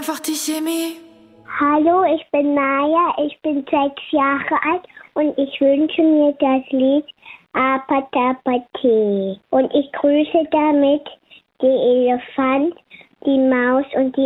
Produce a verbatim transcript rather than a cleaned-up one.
Einfach dich, Chemie. Hallo, ich bin Naya, ich bin sechs Jahre alt und ich wünsche mir das Lied Apatapatee. Und ich grüße damit die Elefant, die Maus und die